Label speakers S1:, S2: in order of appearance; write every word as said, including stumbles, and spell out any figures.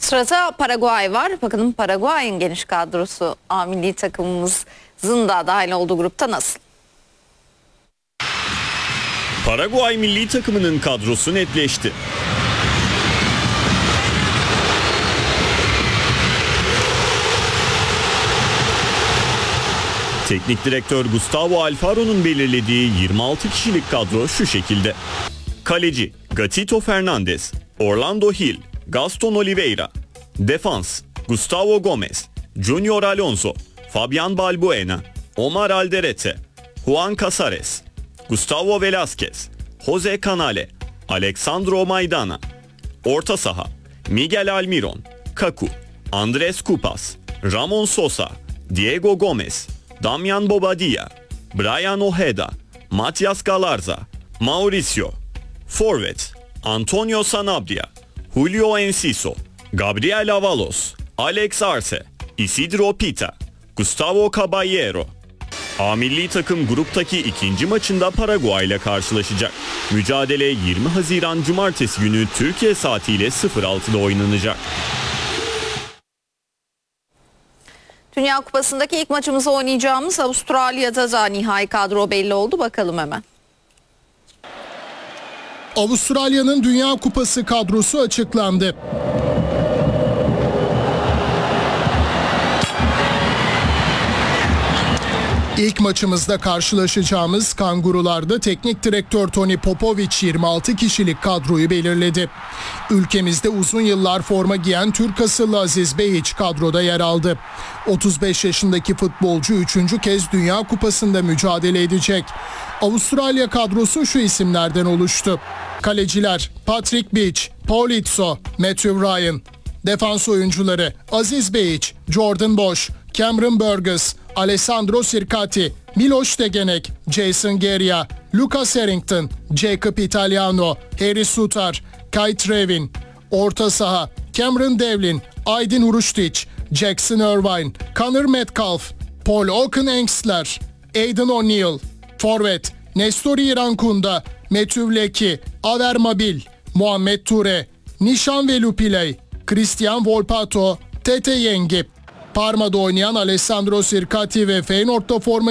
S1: Sırada Paraguay var. Bakalım Paraguay'ın geniş kadrosu A milli takımımızın da dahil olduğu grupta nasıl?
S2: Paraguay milli takımının kadrosu netleşti. Teknik direktör Gustavo Alfaro'nun belirlediği yirmi altı kişilik kadro şu şekilde. Kaleci Gatito Fernandez, Orlando Hill, Gaston Oliveira. Defans Gustavo Gomez, Junior Alonso, Fabian Balbuena, Omar Alderete, Juan Casares, Gustavo Velázquez, Jose Canale, Alexandro Maidana. Orta saha Miguel Almiron, Kaku, Andrés Cupas, Ramon Sosa, Diego Gomez, Damian Bobadilla, Brian Ojeda, Matias Galarza, Mauricio. Forvet Antonio Sanabria, Julio Enciso, Gabriel Avalos, Alex Arce, Isidro Pita, Gustavo Caballero. A milli takım gruptaki ikinci maçında Paraguay ile karşılaşacak. Mücadele yirmi Haziran Cumartesi günü Türkiye saatiyle sıfır altıda oynanacak.
S1: Dünya Kupası'ndaki ilk maçımızı oynayacağımız Avustralya'da da nihai kadro belli oldu. Bakalım hemen.
S3: Avustralya'nın Dünya Kupası kadrosu açıklandı. İlk maçımızda karşılaşacağımız Kangurular'da teknik direktör Tony Popovic yirmi altı kişilik kadroyu belirledi. Ülkemizde uzun yıllar forma giyen Türk asıllı Aziz Behiç kadroda yer aldı. otuz beş yaşındaki futbolcu üçüncü kez Dünya Kupası'nda mücadele edecek. Avustralya kadrosu şu isimlerden oluştu. Kaleciler Patrick Beach, Paul Itso, Matthew Ryan. Defans oyuncuları Aziz Behiç, Jordan Bosch, Cameron Burgess, Alessandro Sircati, Miloš Tegenek, Jason Geria, Lucas Harrington, Jacob Italiano, Harry Sutar, Kai Trevin. Orta saha Cameron Devlin, Aydin Urushtic, Jackson Irvine, Connor Metcalf, Paul Oken-Engstler, Aidan O'Neill. Forvet Nestori Irankunda, Matthew Lecky, Aver Mabil, Muhammed Ture, Nishan Velupilay, Christian Volpato, Tete Yengi. Parma'da oynayan Alessandro Sircati ve Feyenoord'da forma